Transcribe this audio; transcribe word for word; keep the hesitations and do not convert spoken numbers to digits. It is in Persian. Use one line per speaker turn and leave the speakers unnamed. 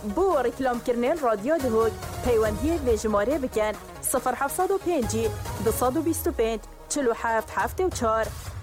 بو رکلام کرنین رادیو دهوگ پیوندی ویژماره بکن صفر هفتصد و پنج دو بیست و پنج چلو هفت هفت و چهار